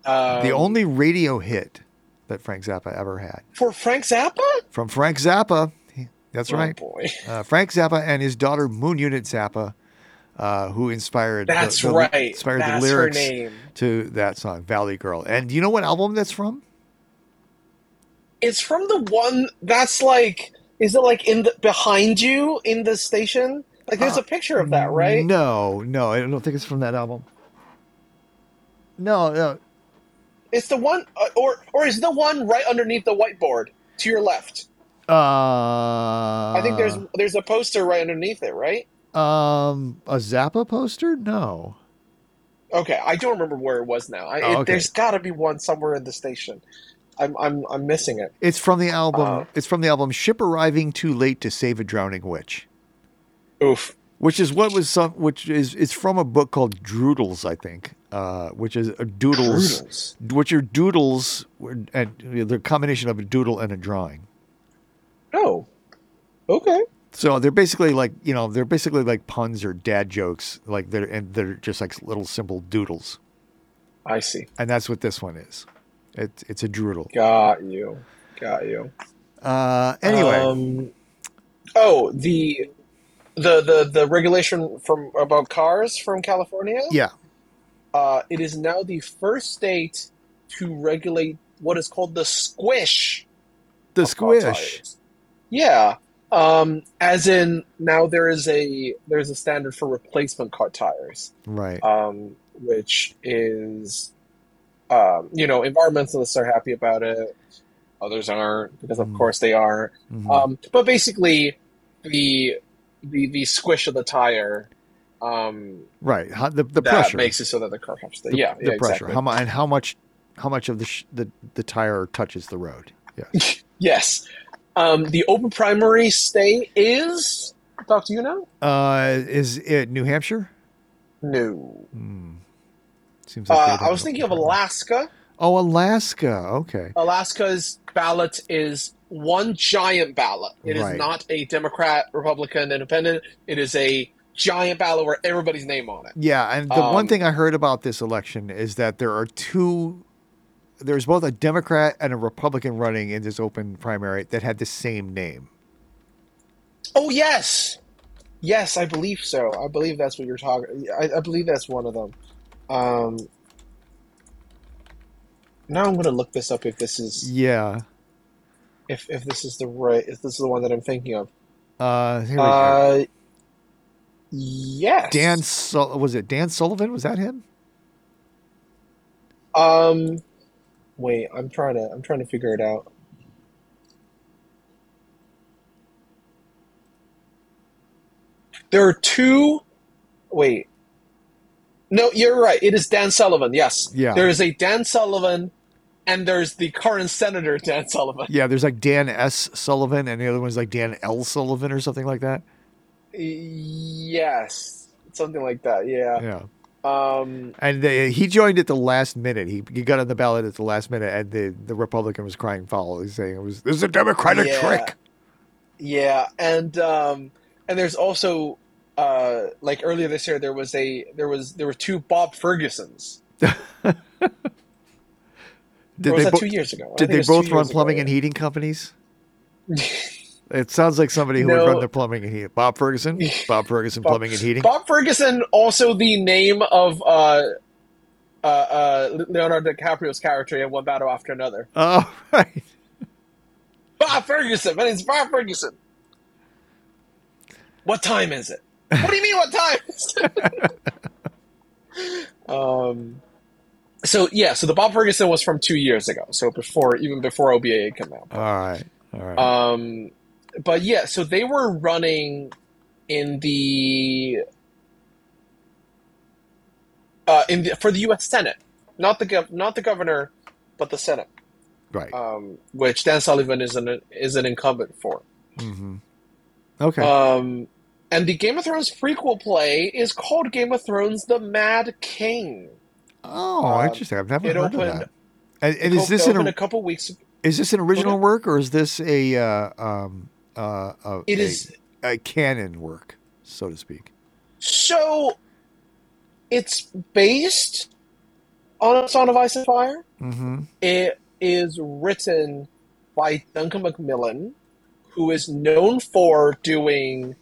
The only radio hit that Frank Zappa ever had. For Frank Zappa? From Frank Zappa. That's right. Boy. Frank Zappa and his daughter Moon Unit Zappa, who inspired That's the right. inspired That's the lyrics her name. to that song, Valley Girl. And do you know what album that's from? It's from the one that's like, is it like in the behind you in the station? Like there's a picture of that, right? No, I don't think it's from that album. No. It's the one, or is the one right underneath the whiteboard to your left? I think there's a poster right underneath it, right? A Zappa poster? No. Okay, I don't remember where it was now. Okay. There's got to be one somewhere in the station. I'm missing it. It's from the album. It's from the album "Ship Arriving Too Late to Save a Drowning Witch." Oof. Which is it's from a book called Droodles, I think. Which is a doodles, Droodles. which are doodles, and they're a combination of a doodle and a drawing. Oh, okay. So they're basically like puns or dad jokes, like they're just like little simple doodles. I see. And that's what this one is. It's a droodle. Got you. Anyway. The regulation about cars from California. Yeah. It is now the first state to regulate what is called the squish. The squish. Yeah. As in now there's a standard for replacement car tires. Right. Which is environmentalists are happy about it. Others aren't, because of course they are. Mm-hmm. But basically the squish of the tire, right? The that pressure makes it so that the car has to. The pressure. Exactly. How much of the tire touches the road? Yes. Yes. The open primary state is. Doc, do you know? Is it New Hampshire? No. Seems like I was thinking of Alaska. Oh, Alaska. Okay. Alaska's ballot is one giant ballot. It is not a Democrat, Republican, Independent. It is a giant ballot with everybody's name on it. Yeah, and the one thing I heard about this election is that there's both a Democrat and a Republican running in this open primary that had the same name. Oh, yes. Yes, I believe so. I believe that's what you're talking. I believe that's one of them. Now I'm going to look this up if this is. Yeah. If this is the one that I'm thinking of. Here we go. Yes. Was it Dan Sullivan? Was that him? Wait, I'm trying to figure it out. There are two. Wait. No, you're right. It is Dan Sullivan. Yes. Yeah. There is a Dan Sullivan, and there's the current Senator Dan Sullivan. Yeah, there's like Dan S. Sullivan, and the other one's like Dan L. Sullivan or something like that. Yes, something like that. Yeah. And he joined at the last minute. He got on the ballot at the last minute, and the Republican was crying foul. He's saying this is a Democratic trick. Yeah, and there's also like earlier this year there were two Bob Fergusons. Or was that 2 years ago? Did they both run plumbing and heating companies? It sounds like somebody who would run the plumbing and heating. Bob Ferguson, Plumbing and Heating. Bob Ferguson, also the name of Leonardo DiCaprio's character in One Battle After Another. Oh, right. Bob Ferguson. My name's Bob Ferguson. What time is it? What do you mean, what time is it? So the Bob Ferguson was from 2 years ago. So even before OBAA came out. All right. But yeah, so they were running for the U.S. Senate, not the governor, but the Senate. Right. Which Dan Sullivan is an incumbent for. Mm-hmm. Okay. And the Game of Thrones prequel play is called Game of Thrones: The Mad King. Oh, interesting. I've never heard of that. And is this a couple weeks? Is this an original work, or is this a canon work, so to speak? So it's based on A Song of Ice and Fire. Mm-hmm. It is written by Duncan Macmillan, who is known for doing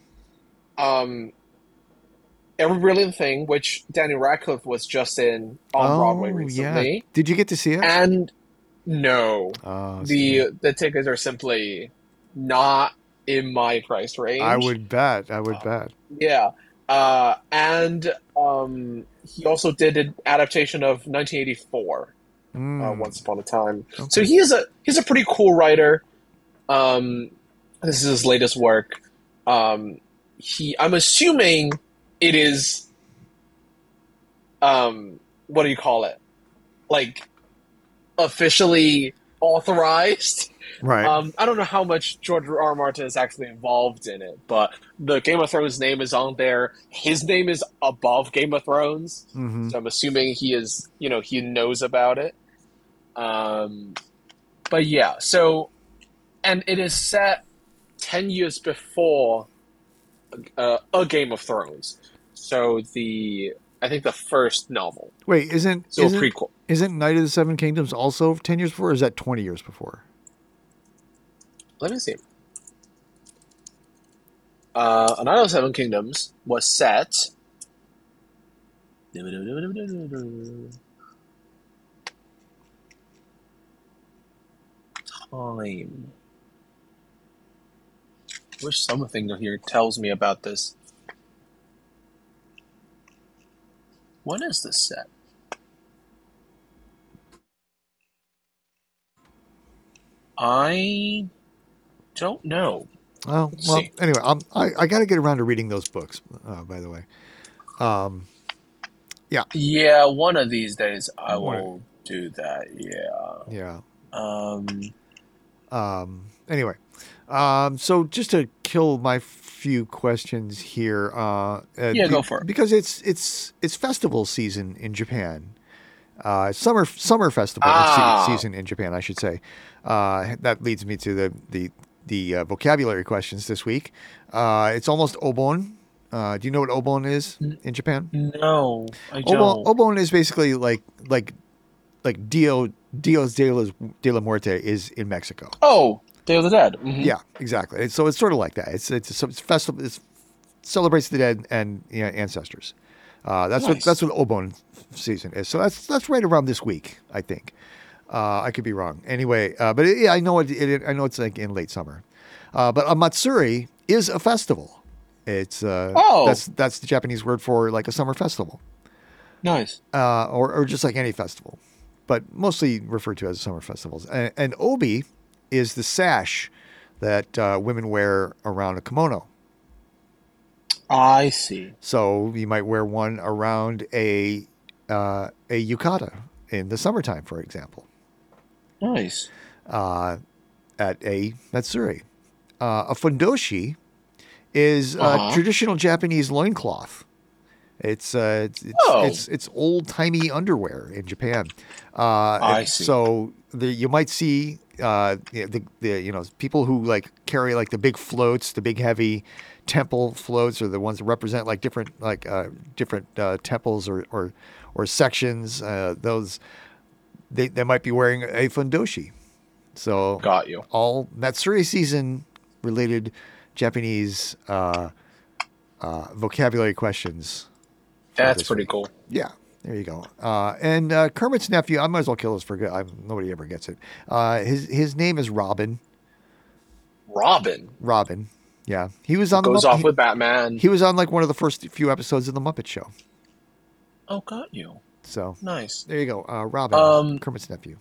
Every Brilliant Thing, which Daniel Radcliffe was just in on Broadway recently. Yeah. Did you get to see it? And no, Oh, the tickets are simply not in my price range. I would bet. Yeah. And he also did an adaptation of 1984, Once Upon a Time. Okay. So he's a pretty cool writer. This is his latest work. I'm assuming it is, what do you call it? Like, officially authorized. Right. I don't know how much George R. R. Martin is actually involved in it, but the Game of Thrones name is on there. His name is above Game of Thrones, Mm-hmm. so I'm assuming he is, he knows about it. But yeah, so, and it is set 10 years before a Game of Thrones. So I think the first novel. Wait, a prequel. Isn't Night of the Seven Kingdoms also 10 years before, or is that 20 years before? Let me see. A Night of the Seven Kingdoms was set. Time. I wish something here tells me about this. When is this set? I don't know. Oh, Let's well, see. anyway, I got to get around to reading those books, by the way. Yeah, one of these days I One- will do that. Yeah. Yeah. Anyway, so just to kill my few questions here. Go for it. Because it's festival season in Japan. Summer festival season in Japan, I should say. That leads me to the vocabulary questions this week. It's almost Obon. Do you know what Obon is in Japan? No, I don't. Obon is basically like Dios de la Muerte is in Mexico. Oh, Day of the Dead. Mhm. Yeah, exactly. So it's sort of like that. It's festival. It celebrates the dead and ancestors. That's Nice. what Obon season is. So that's right around this week, I think. I could be wrong. Anyway, but I know I know it's like in late summer. But a Matsuri is a festival. It's that's the Japanese word for like a summer festival. Nice. Or just like any festival, but mostly referred to as summer festivals. And obi is the sash that women wear around a kimono. I see. So you might wear one around a yukata in the summertime, for example, Nice. at a matsuri. A fundoshi is Uh-huh. traditional Japanese loincloth. It's old timey underwear in Japan. I see. So you might see the people who like carry like the big floats, the big heavy temple floats, or the ones that represent like different temples or sections. Those they might be wearing a fundoshi. So Got you. all Matsuri season related Japanese vocabulary questions. That's this pretty week. cool. Yeah, there you go. And Kermit's nephew, I might as well kill this for good. Nobody ever gets it. His name is Robin. Robin Yeah, he was on goes off with Batman. He was on like one of the first few episodes of the Muppet Show. Oh, got you. So Nice. there you go. Robin, Kermit's nephew.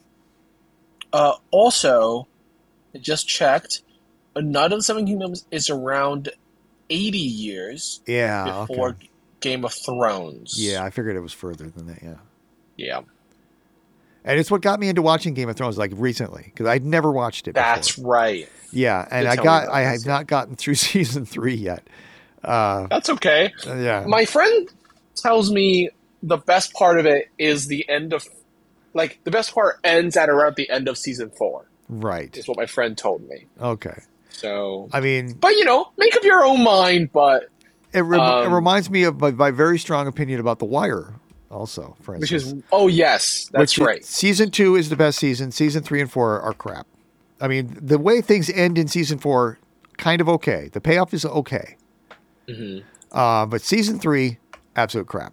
Also, I just checked. A Night of the Seven Kingdoms is around 80 years Yeah. before Okay. Game of Thrones. Yeah, I figured it was further than that. Yeah. Yeah. And it's what got me into watching Game of Thrones like recently because I'd never watched it before. That's right. Yeah, and Did tell me about I this, have not gotten through season 3 yet. That's okay. Yeah. My friend tells me the best part of it is the end of, like, the best part ends at around the end of season 4, Right. is what my friend told me. Okay. So, I mean, but make up your own mind, but it reminds me of my very strong opinion about The Wire Also, for Which instance, is yes, that's right. season 2 is the best season. Season 3 and 4 are crap. I mean, the way things end in season 4, kind of okay. The payoff is okay. Hmm. But season 3, absolute crap.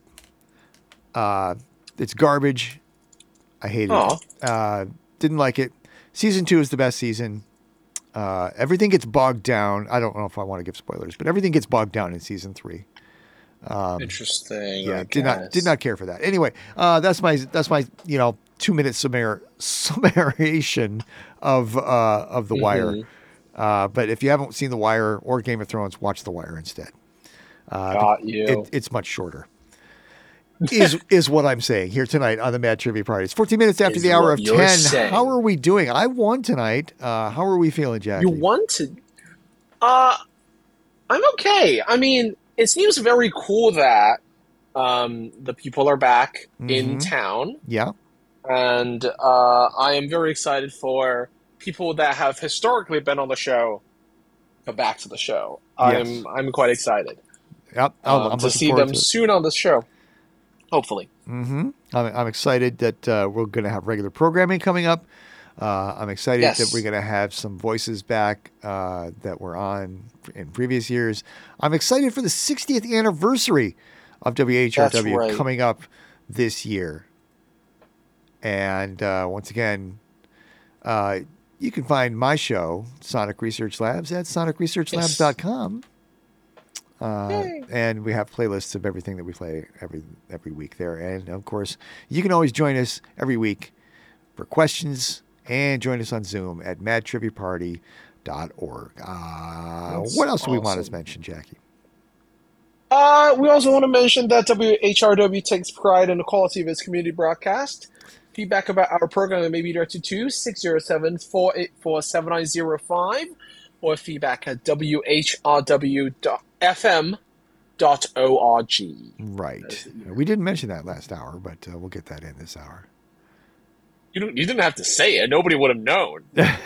It's garbage. I hated Oh, it. Didn't like it. Season 2 is the best season. Everything gets bogged down. I don't know if I want to give spoilers, but everything gets bogged down in season 3. interesting. Yeah, I did guess. not care for that. Anyway, that's my 2 minute summation of The Wire. Hmm. But if you haven't seen The Wire or Game of Thrones, watch The Wire instead. Got you. It's much shorter. Is what I'm saying here tonight on the Mad Trivia Party. It's 14 minutes after Is the hour what of you're 10. How saying. are we doing? I won tonight. How are we feeling, You Jackie? want to? Uh, I'm okay. I mean, it seems very cool that the people are back in Mm-hmm. town, Yeah. and I am very excited for people that have historically been on the show come back to the show. Yes. I'm quite excited Yep. I'm to looking see forward them to it. soon on the show. Hopefully, Mm-hmm. I'm excited that we're going to have regular programming coming up. I'm excited that we're yes, going to have some voices back that were on in previous years. I'm excited for the 60th anniversary of that's WHRW right. coming up this year. And once again, uh, you can find my show, Sonic Research Labs, at Yes. sonicresearchlabs.com. Yay. And we have playlists of everything that we play every week there. And of course, you can always join us every week for questions and join us on Zoom at madtriviaparty.org. That's What else do we want to awesome. mention, Jackie? We also want to mention that WHRW takes pride in the quality of its community broadcast. Feedback about our program may be directed to 607-484-7905 or feedback at whrw.fm.org. That is Right. the email. We didn't mention that last hour, but we'll get that in this hour. You didn't have to say it. Nobody would have known.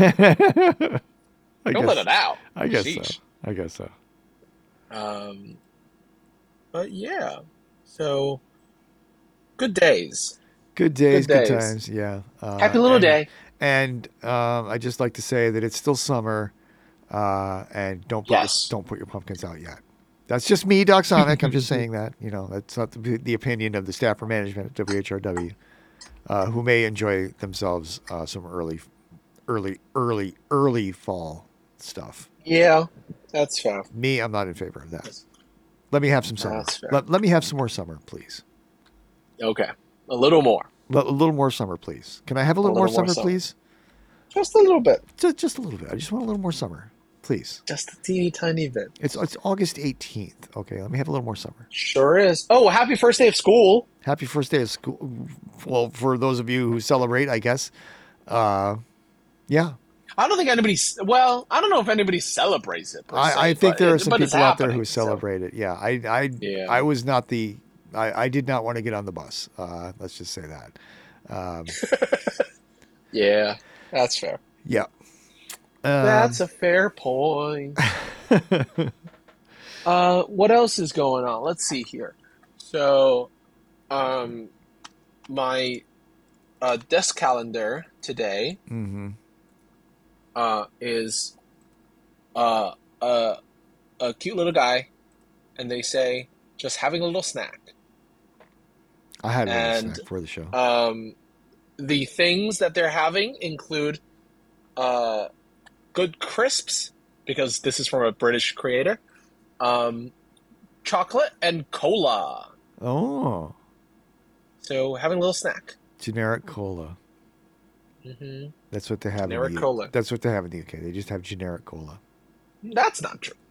I Don't let guess. it out. I guess so. Sheesh. I guess so. Um, but yeah. So, good days. Good days, Good good days. times. Yeah. Happy little day. And I just like to say that it's still summer, and Yes. don't put your pumpkins out yet. That's just me, Doc Sonic. I'm just saying that. That's not the opinion of the staff or management at WHRW, who may enjoy themselves some early fall stuff. Yeah, that's fair. Me, I'm not in favor of that. Let me have some summer. That's fair. Let me have some more summer, please. Okay. A little more. A little more summer, please. Can I have a A little more little more summer, summer. please? Just a little bit. Just a little bit. I just want a little more summer, please. Just a teeny tiny bit. It's August 18th. Okay, let me have a little more summer. Sure is. Oh, happy first day of school. Happy first day of school. Well, for those of you who celebrate, I guess. Uh, yeah. I don't think anybody. Well, I don't know if anybody celebrates it per se, I think there are some but it's people out there who happening. So celebrate it. Yeah. I yeah, was not the. I did not want to get on the bus. Let's just say that. Um, yeah, that's fair. yeah. That's a fair point. What else is going on? Let's see here. So, um, my desk calendar today hmm is uh, uh, a cute little guy, and they say just having a little snack. I had a little And snack for the show. the things that they're having include uh, good crisps, because this is from a British creator, um, chocolate, and cola. Oh, So having a little snack. generic cola. Hmm. That's what they have Generic in the. cola. That's what they have in the UK. They just have generic cola. That's not true.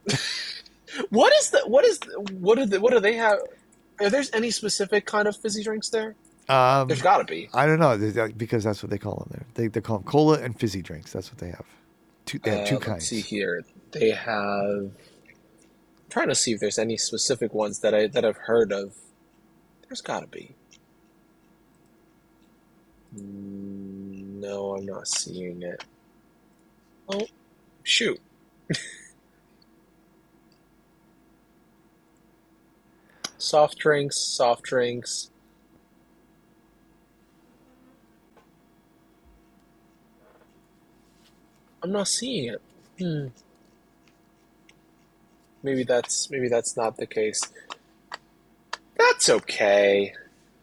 What do they have? Are there any specific kind of fizzy drinks there? There's Um, got to be. I don't know because that's what they call them there. They call them cola and fizzy drinks. That's what they have. They have two Let's see kinds. here. They have. I'm trying to see if there's any specific ones that I've heard of. There's got to be. No, I'm not seeing it. Oh, shoot. Soft drinks, soft drinks. I'm not seeing it. Hmm. Maybe that's not the case. That's okay.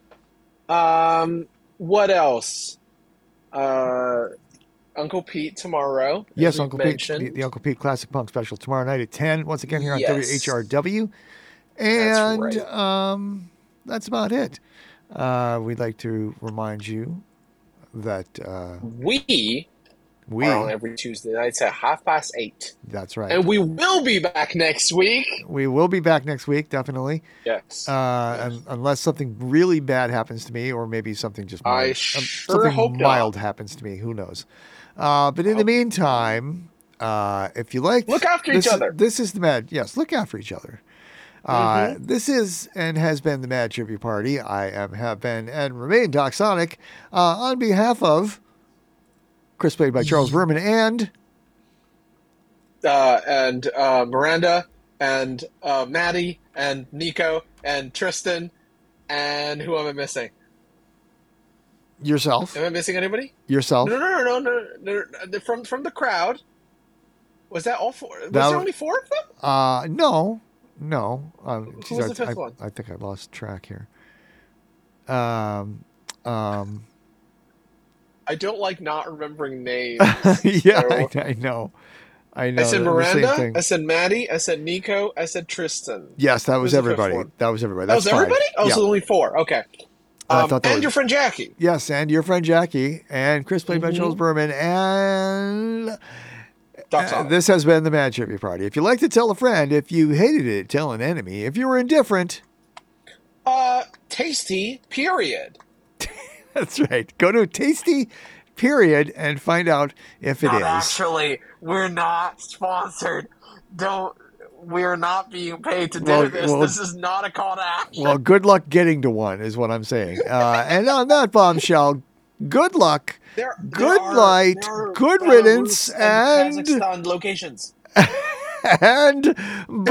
What else? Uh, Uncle Pete tomorrow, as Yes, we've Uncle Pete, mentioned. the Uncle Pete Classic Punk Special tomorrow night at 10. Once again here on Yes, WHRW. that's And right. that's about it. We'd like to remind you that We are on we, every Tuesday nights at 8:30, that's right. and we will be back next week. We will be back next week, definitely. Yes, yes. Unless something really bad happens to me, or maybe something just I mild, sure something hope not. mild happens to me. Who knows? But I in the hope. meantime, if you Look liked after each this, other. this is the Mad. Yes, look after each other. Mm-hmm. This is and has been the Mad Trivia Party. Have been, and remain Doc Sonic. On behalf of Chris, played by Charles Berman, and And Miranda and Maddie and Nico and Tristan and who am I missing? yourself. Am I missing anybody? Yourself. No. From the crowd. Was that all four? Was That, there only four of them? no. No. Who was the fifth one? I think I lost track here. Um, um, I don't like not remembering names. yeah, So I know. I I said know. The same Miranda. thing. I said Maddie. I said Nico. I said Tristan. Yes, that Who was was the fifth everybody. one? That was everybody. That That's was five. everybody? Oh, Yeah. so only four. Okay. I thought that And was, your friend Jackie. yes, and your friend Jackie, and Chris, played by Mhm. Charles Berman, and Doc Sonic. this has been the Mad Trivia Party. If you like to tell a friend, if you hated it, tell an enemy. If you were indifferent, Tasty. Period. that's right. Go to Tasty period and find out if it is. Actually, we're not sponsored. Don't. We're not being paid to do Well- this. well- This is not a call to action. Well, good luck getting to one is what I'm saying. And on that bombshell, good luck, good light, good riddance, Belarus and Kazakhstan locations. and